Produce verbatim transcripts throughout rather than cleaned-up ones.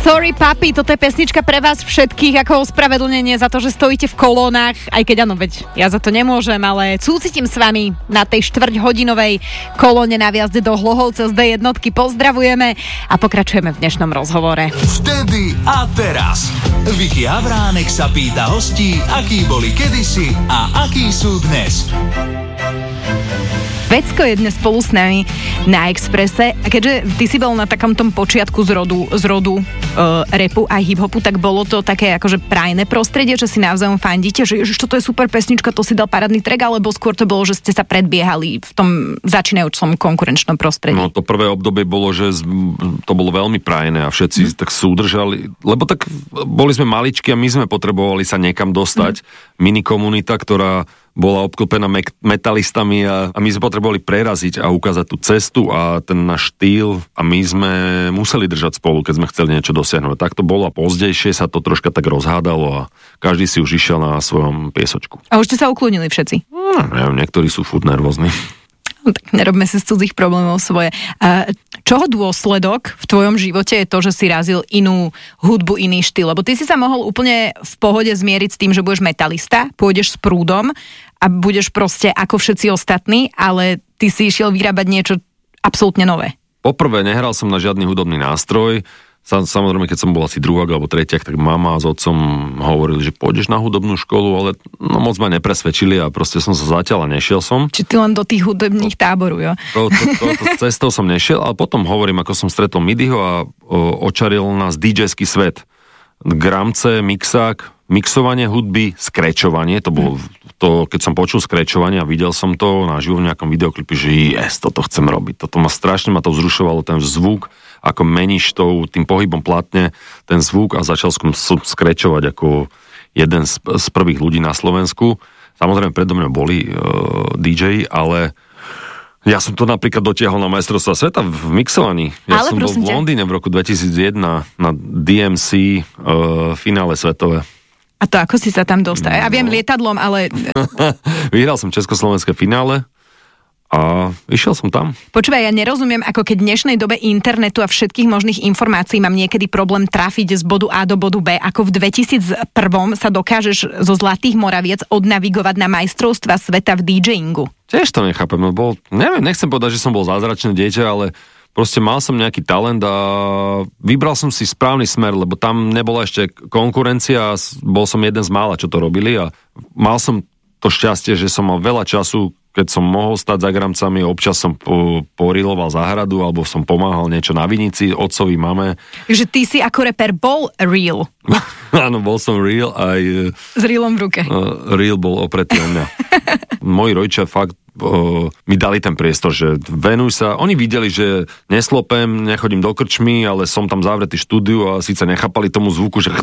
Sorry papi, toto je pesnička pre vás všetkých ako ospravedlnenie za to, že stojíte v kolónach, aj keď áno, veď ja za to nemôžem, ale súcitím s vami na tej štvrťhodinovej kolóne na viazde do Hlohovca z dé jednotky. Pozdravujeme a pokračujeme v dnešnom rozhovore. Vtedy a teraz. Vicky Havránek sa pýta hostí, akí boli kedysi a akí sú dnes. Vecko je dnes spolu s nami na Expresse a keďže ty si bol na takom tom počiatku z rodu, z rodu uh, rapu a hip-hopu, tak bolo to také akože prajné prostredie, že si navzájom fandíte, že ježiš, toto je super pesnička, to si dal parádny track, alebo skôr to bolo, že ste sa predbiehali v tom začínajúcom konkurenčnom prostredí? No to prvé obdobie bolo, že to bolo veľmi prajné a všetci mm. tak súdržali, lebo tak boli sme maličky a my sme potrebovali sa niekam dostať. Mm. Minikomunita, ktorá bola obklopená me- metalistami a, a my sme potrebovali preraziť a ukázať tú cestu a ten náš štýl a my sme museli držať spolu, keď sme chceli niečo dosiahnuť. Tak to bolo a pozdejšie sa to troška tak rozhádalo a každý si už išiel na svojom piesočku. A už ste sa uklonili všetci? No, neviem, niektorí sú furt nervózni. No, tak nerobme si z cudzích problémov svoje. A čoho dôsledok v tvojom živote je to, že si razil inú hudbu, iný štýl? Lebo ty si sa mohol úplne v pohode zmieriť s tým, že budeš metalista, pôjdeš s prúdom a budeš proste ako všetci ostatní, ale ty si išiel vyrábať niečo absolútne nové. Poprvé, nehral som na žiadny hudobný nástroj. Samozrejme, keď som bol asi druhák alebo tretiak, tak mama s otcom hovorili, že pôjdeš na hudobnú školu, ale no, moc ma nepresvedčili a proste som sa zatiaľ a nešiel som. Či ty len do tých hudobných táborov, jo? To, to, to, to, cestou som nešiel, ale potom hovorím, ako som stretol Midyho a o, očaril nás dý džejský svet. Gramce, mixák, mixovanie hudby, skrečovanie, to bolo to, keď som počul skrečovanie a videl som to na živo v nejakom videoklipe, že yes, toto chcem robiť. Toto ma strašne ma to vzrušovalo, ten zvuk, ako meníš to, tým pohybom platne, ten zvuk a začal som skrečovať ako jeden z, z prvých ľudí na Slovensku. Samozrejme, predo mňa boli uh, dý džeji, ale ja som to napríklad dotiahol na majstrovstvá sveta v mixovaní. Ja ale som bol v Londýne v roku dvetisícjeden na dé em cé uh, finále svetové. A to ako si sa tam dostal? Ja viem no. lietadlom, ale... Vyhral som československé finále a išiel som tam. Počúvaj, ja nerozumiem, ako keď v dnešnej dobe internetu a všetkých možných informácií mám niekedy problém trafiť z bodu A do bodu B, ako v dvetisícjeden sa dokážeš zo Zlatých Moraviec odnavigovať na majstrovstvá sveta v DJingu. Tiež to nechápem, no bol, neviem, nechcem povedať, že som bol zázračné dieťa, ale proste mal som nejaký talent a vybral som si správny smer, lebo tam nebola ešte konkurencia a bol som jeden z mála, čo to robili a mal som to šťastie, že som mal veľa času, keď som mohol stať za gramcami, občas som po, poriloval záhradu alebo som pomáhal niečo na vinici, otcovi, mame. Takže ty si ako reper bol real. Áno, bol som real aj... S reelom v ruke. Uh, real bol opretý o mňa. Moji rodičia fakt Uh, mi dali ten priestor, že venuj sa. Oni videli, že neslopem, nechodím do krčmy, ale som tam zavretý štúdiu a síce nechápali tomu zvuku, že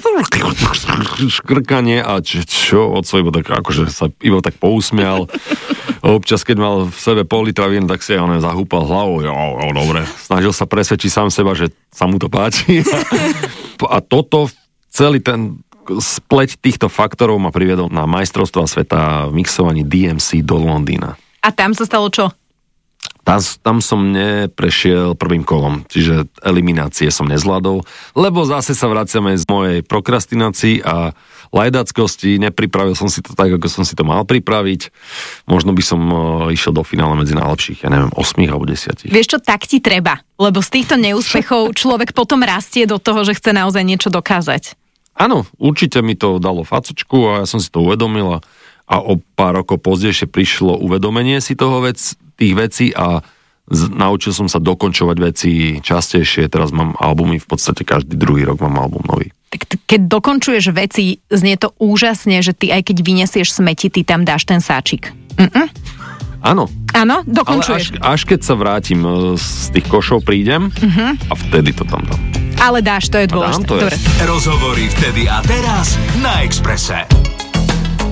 škrkanie a čo, čo otco iba tak akože sa iba tak pousmial. Občas, keď mal v sebe pol litra vín, tak si on zahúpal hlavou. Jo, jo, dobre. Snažil sa presvedčiť sám seba, že sa mu to páči. A toto, celý ten spleť týchto faktorov ma priviedol na majstrovstvá sveta v mixovaní dé em cé do Londýna. A tam sa stalo čo? Tam, tam som neprešiel prvým kolom, čiže eliminácie som nezvládol, lebo zase sa vraciame z mojej prokrastinácii a lajdackosti, nepripravil som si to tak, ako som si to mal pripraviť. Možno by som uh, išiel do finále medzi najlepších, ja neviem, osmých alebo desiatich. Vieš čo, tak ti treba, lebo z týchto neúspechov človek potom rastie do toho, že chce naozaj niečo dokázať. Áno, určite mi to dalo facočku a ja som si to uvedomil a a o pár rokov pozdejšie prišlo uvedomenie si toho vec, tých vecí a z, naučil som sa dokončovať veci častejšie. Teraz mám albumy, v podstate každý druhý rok mám album nový. Tak t- keď dokončuješ veci, znie to úžasne, že ty aj keď vyniesieš smeti, ty tam dáš ten sáčik. Mm-mm. Áno. Áno, dokončuješ. Ale až, až keď sa vrátim z tých košov, prídem uh-huh. a vtedy to tam dám. Ale dáš, to je dôležité. Dám, to je. Rozhovory vtedy a teraz na Expresse.